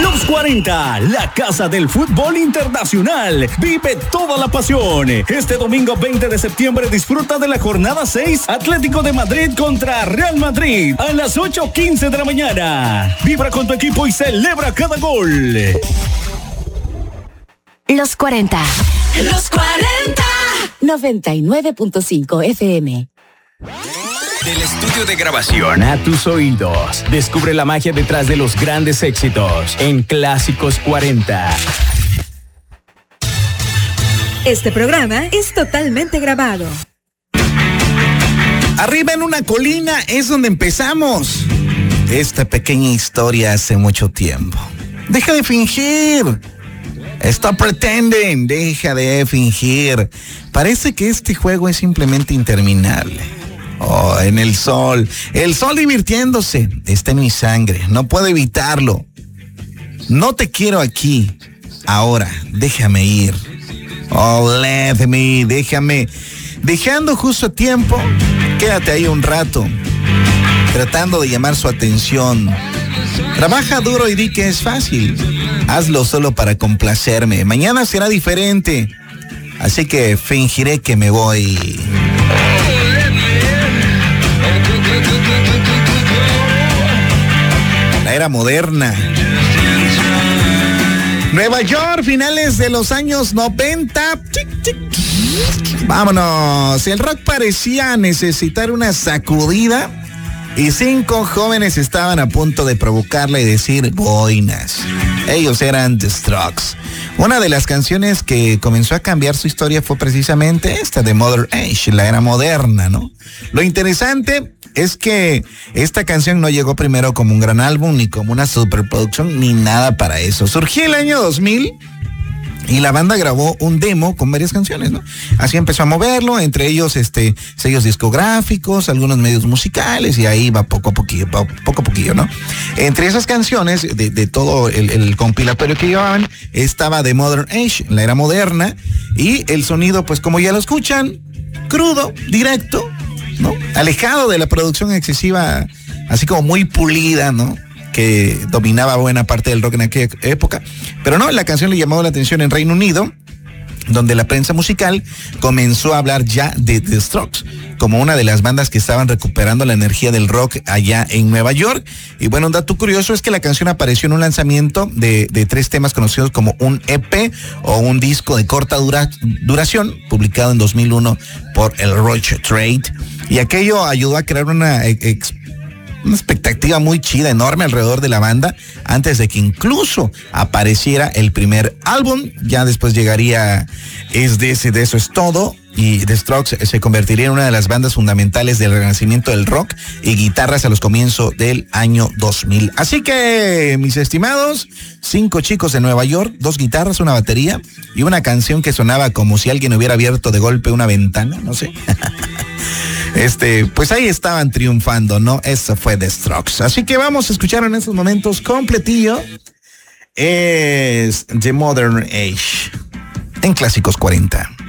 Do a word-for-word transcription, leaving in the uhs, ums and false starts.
Los cuarenta, la casa del fútbol internacional. Vive toda la pasión. Este domingo veinte de septiembre disfruta de la jornada seis, Atlético de Madrid contra Real Madrid, a las ocho quince de la mañana. Vibra con tu equipo y celebra cada gol. Los cuarenta. Los cuarenta. noventa y nueve punto cinco F M. Del estudio de grabación a tus oídos. Descubre la magia detrás de los grandes éxitos en Clásicos cuarenta. Este programa es totalmente grabado. Arriba en una colina es donde empezamos esta pequeña historia hace mucho tiempo. Deja de fingir. Stop pretending. Deja de fingir. Parece que este juego es simplemente interminable. Oh, en el sol. El sol divirtiéndose. Está en mi sangre. No puedo evitarlo. No te quiero aquí. Ahora, déjame ir. Oh, let me. Déjame. Dejando justo a tiempo. Quédate ahí un rato. Tratando de llamar su atención. Trabaja duro y di que es fácil. Hazlo solo para complacerme. Mañana será diferente. Así que fingiré que me voy. La era moderna. Nueva York, finales de los años noventa. Vámonos. El rock parecía necesitar una sacudida y cinco jóvenes estaban a punto de provocarla y decir boinas. Ellos eran The Strokes. Una de las canciones que comenzó a cambiar su historia fue precisamente esta de Modern Age, la era moderna, ¿no? Lo interesante es que esta canción no llegó primero como un gran álbum, ni como una superproducción, ni nada para eso. Surgió el año dos mil y la banda grabó un demo con varias canciones, ¿no? Así empezó a moverlo, entre ellos este sellos discográficos, algunos medios musicales, y ahí va poco a poquillo, poco a poquillo, ¿no? Entre esas canciones, de, de todo el, el compilatorio que llevaban, estaba The Modern Age, la era moderna, y el sonido, pues como ya lo escuchan, crudo, directo, ¿no? Alejado de la producción excesiva, así como muy pulida, ¿no? Que dominaba buena parte del rock en aquella época. Pero no, la canción le llamó la atención en Reino Unido, donde la prensa musical comenzó a hablar ya de The Strokes como una de las bandas que estaban recuperando la energía del rock allá en Nueva York. Y bueno, un dato curioso es que la canción apareció en un lanzamiento de, de tres temas conocidos como un E P o un disco de corta dura, duración, publicado en dos mil uno por el Roche Trade. Y aquello ayudó a crear una ex, una expectativa muy chida, enorme alrededor de la banda, antes de que incluso apareciera el primer álbum. Ya después llegaría Es de ese, de eso es todo, y The Strokes se convertiría en una de las bandas fundamentales del renacimiento del rock y guitarras a los comienzos del año dos mil. Así que, mis estimados, cinco chicos de Nueva York, dos guitarras, una batería y una canción que sonaba como si alguien hubiera abierto de golpe una ventana, no sé. Este, pues ahí estaban triunfando, ¿no? Eso fue The Strokes. Así que vamos a escuchar en estos momentos completillo. Es The Modern Age en Clásicos cuarenta.